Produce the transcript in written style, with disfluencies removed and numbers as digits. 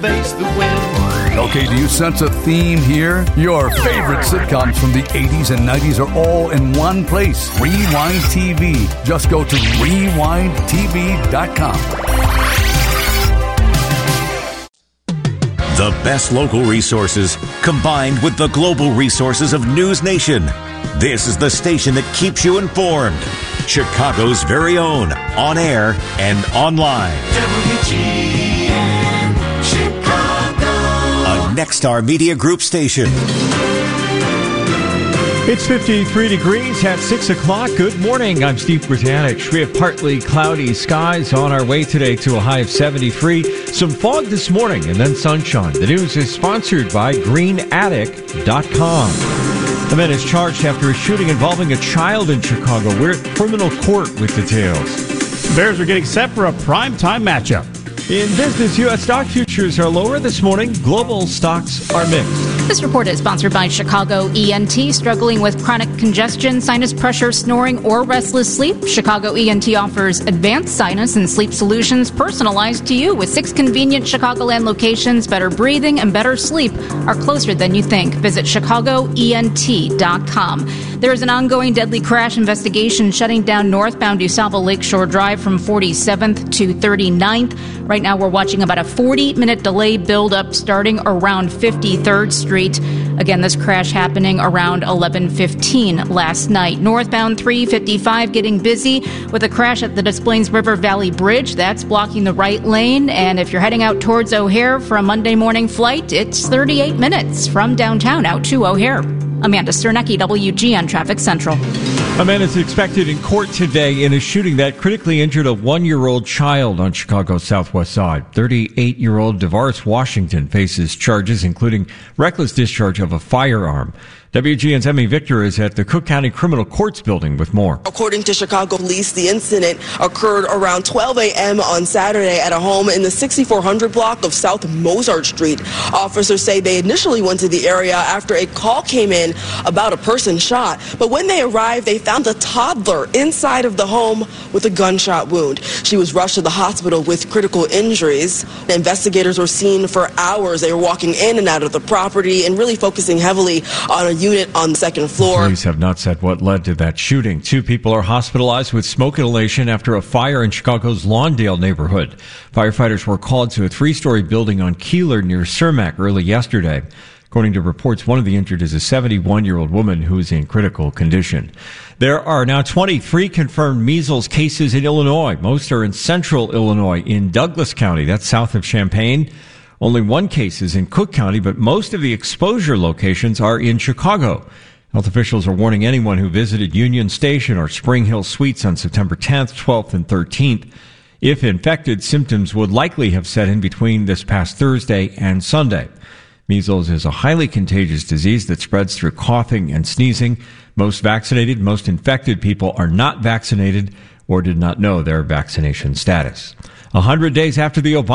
face the wind. Okay, do you sense a theme here? Your favorite sitcoms from the 80s and 90s are all in one place. Rewind TV. Just go to rewindtv.com. The best local resources combined with the global resources of News Nation. This is the station that keeps you informed. Chicago's very own, on air and online. WGN Chicago. A Nexstar Media Group station. It's 53 degrees at 6 o'clock. Good morning. I'm Steve Britanich. We have partly cloudy skies on our way today to a high of 73. Some fog this morning and then sunshine. The news is sponsored by GreenAttic.com. A man is charged after a shooting involving a child in Chicago. We're at criminal court with details. Bears are getting set for a primetime matchup. In business, U.S. stock futures are lower this morning. Global stocks are mixed. This report is sponsored by Chicago ENT. Struggling with chronic congestion, sinus pressure, snoring, or restless sleep? Chicago ENT offers advanced sinus and sleep solutions personalized to you with 6 convenient Chicagoland locations. Better breathing and better sleep are closer than you think. Visit ChicagoENT.com. There is an ongoing deadly crash investigation shutting down northbound DuSable Lakeshore Drive from 47th to 39th. Right now, we're watching about a 40-minute delay build-up starting around 53rd Street. Again, this crash happening around 11:15 last night. Northbound 355 getting busy with a crash at the Des Plaines River Valley Bridge. That's blocking the right lane. And if you're heading out towards O'Hare for a Monday morning flight, it's 38 minutes from downtown out to O'Hare. Amanda Sternecki, WGN Traffic Central. A man is expected in court today in a shooting that critically injured a 1-year-old child on Chicago's southwest side. 38-year-old DeVaris Washington faces charges including reckless discharge of a firearm. WGN's Emmy Victor is at the Cook County Criminal Courts building with more. According to Chicago police, the incident occurred around 12 a.m. on Saturday at a home in the 6400 block of South Mozart Street. Officers say they initially went to the area after a call came in about a person shot. But when they arrived, they found a toddler inside of the home with a gunshot wound. She was rushed to the hospital with critical injuries. The investigators were seen for hours. They were walking in and out of the property and really focusing heavily on a unit on the second floor. Police have not said what led to that shooting. 2 people are hospitalized with smoke inhalation after a fire in Chicago's Lawndale neighborhood. Firefighters were called to a 3-story building on Keeler near Cermak early yesterday. According to reports, one of the injured is a 71-year-old woman who is in critical condition. There are now 23 confirmed measles cases in Illinois. Most are in central Illinois in Douglas County. That's south of Champaign. Only 1 case is in Cook County, but most of the exposure locations are in Chicago. Health officials are warning anyone who visited Union Station or Spring Hill Suites on September 10th, 12th, and 13th. If infected, symptoms would likely have set in between this past Thursday and Sunday. Measles is a highly contagious disease that spreads through coughing and sneezing. Most vaccinated, most infected people are not vaccinated or did not know their vaccination status. 100 days after the Obama